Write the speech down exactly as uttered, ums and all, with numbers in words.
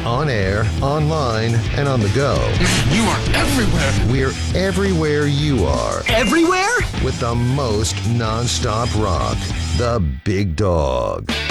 On air, online, and on the go. You are everywhere. We're everywhere you are. Everywhere? With the most non-stop rock. The Big Dog.